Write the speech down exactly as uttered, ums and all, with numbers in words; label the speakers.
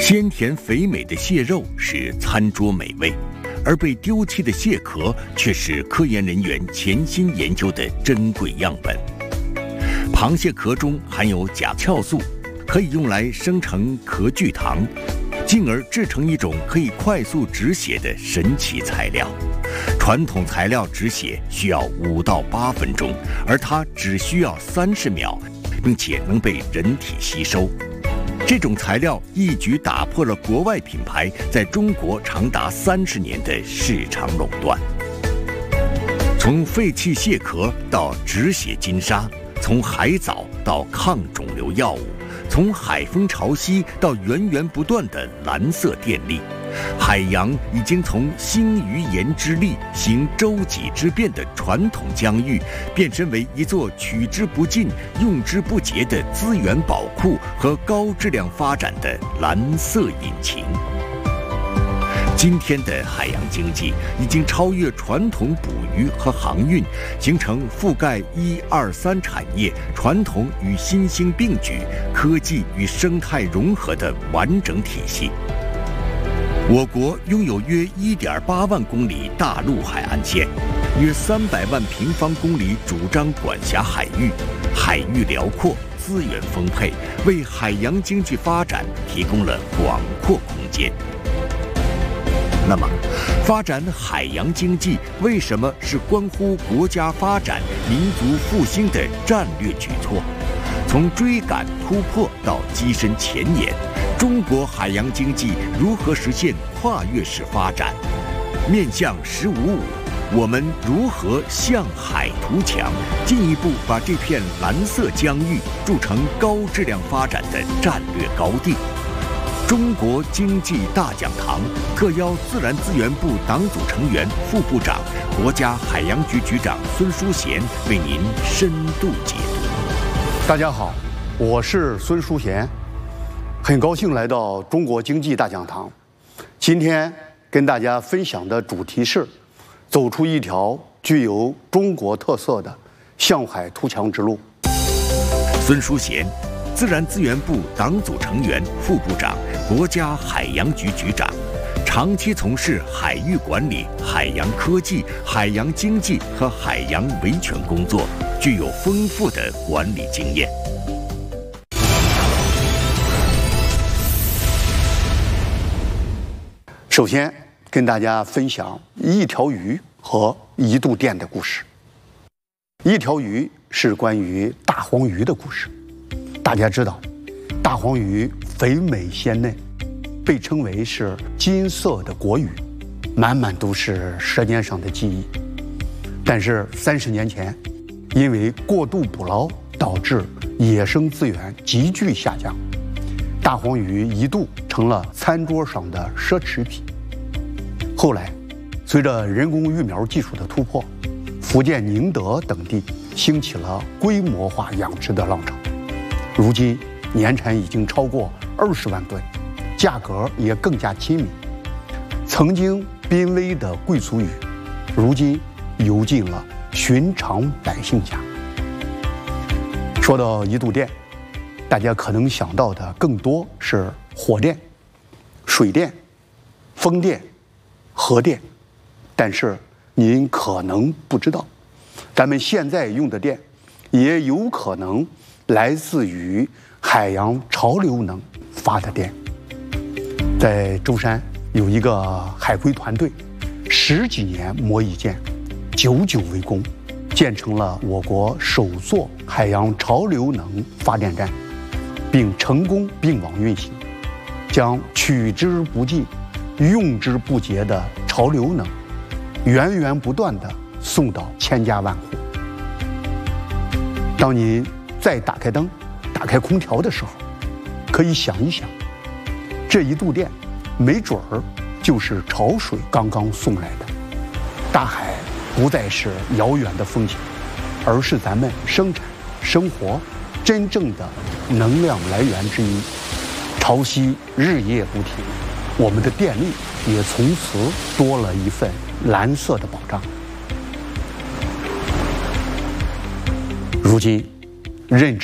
Speaker 1: 鲜甜肥美的蟹肉是餐桌美味，而被丢弃的蟹壳却是科研人员潜心研究的珍贵样本。螃蟹壳中含有甲壳素，可以用来生成壳聚糖，进而制成一种可以快速止血的神奇材料。传统材料止血需要五到八分钟，而它只需要三十秒，并且能被人体吸收。这种材料一举打破了国外品牌在中国长达三十年的市场垄断。从废弃蟹壳到止血金沙，从海藻到抗肿瘤药物，从海风潮汐到源源不断的蓝色电力，海洋已经从兴于言之利、行舟楫之变的传统疆域，变身为一座取之不尽、用之不竭的资源宝库和高质量发展的蓝色引擎。今天的海洋经济已经超越传统捕鱼和航运，形成覆盖一二三产业、传统与新兴并举、科技与生态融合的完整体系。我国拥有约 一点八万公里大陆海岸线，约三百万平方公里主张管辖海域，海域辽阔，资源丰沛，为海洋经济发展提供了广阔空间。那么，发展海洋经济为什么是关乎国家发展、民族复兴的战略举措？从追赶突破到跻身前沿，中国海洋经济如何实现跨越式发展？面向“十五五”，我们如何向海图强，进一步把这片蓝色疆域筑成高质量发展的战略高地？中国经济大讲堂特邀自然资源部党组成员、副部长、国家海洋局局长孙淑贤为您深度解读。
Speaker 2: 大家好，我是孙淑贤，很高兴来到中国经济大讲堂。今天跟大家分享的主题是走出一条具有中国特色的向海图强之路。
Speaker 1: 孙淑贤，自然资源部党组成员、副部长，国家海洋局局长，长期从事海域管理、海洋科技、海洋经济和海洋维权工作，具有丰富的管理经验。
Speaker 2: 首先跟大家分享一条鱼和一度电的故事。一条鱼是关于大黄鱼的故事。大家知道，大黄鱼肥美鲜嫩，被称为是金色的国鱼，满满都是舌尖上的记忆。但是三十年前，因为过度捕捞导致野生资源急剧下降，大黄鱼一度成了餐桌上的奢侈品。后来，随着人工育苗技术的突破，福建宁德等地兴起了规模化养殖的浪潮。如今年产已经超过二十万吨，价格也更加亲民。曾经濒危的贵族鱼，如今游进了寻常百姓家。说到一度电，大家可能想到的更多是火电、水电、风电、核电，但是您可能不知道，咱们现在用的电也有可能来自于海洋潮流能发的电。在舟山有一个海龟团队，十几年磨一剑，久久为功，建成了我国首座海洋潮流能发电站，并成功并网运行，将取之不尽、用之不竭的潮流能源源不断地送到千家万户。当您再打开灯、打开空调的时候，可以想一想，这一度电没准儿就是潮水刚刚送来的。大海不再是遥远的风景，而是咱们生产生活真正的能量来源之一。潮汐日夜不停，我们的电力也从此多了一份蓝色的保障。如今认知